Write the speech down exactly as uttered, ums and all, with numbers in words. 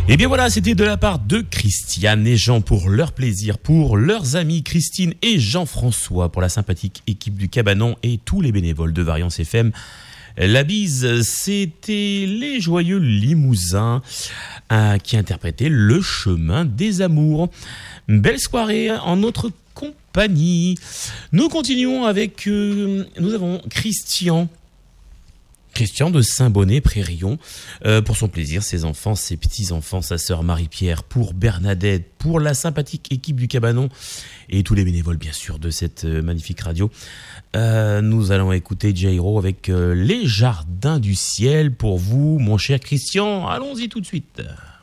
Et bien voilà, c'était de la part de Christiane et Jean pour leur plaisir, pour leurs amis Christine et Jean-François, pour la sympathique équipe du Cabanon et tous les bénévoles de Variance F M. La bise, c'était les joyeux Limousins euh, qui interprétaient Le chemin des amours. Belle soirée en notre compagnie. Nous continuons avec, euh, nous avons Christian. Christian de Saint-Bonnet-Prérillon, euh, pour son plaisir, ses enfants, ses petits-enfants, sa sœur Marie-Pierre, pour Bernadette, pour la sympathique équipe du Cabanon et tous les bénévoles, bien sûr, de cette euh, magnifique radio. Euh, nous allons écouter Jairo avec euh, Les Jardins du Ciel pour vous, mon cher Christian. Allons-y tout de suite.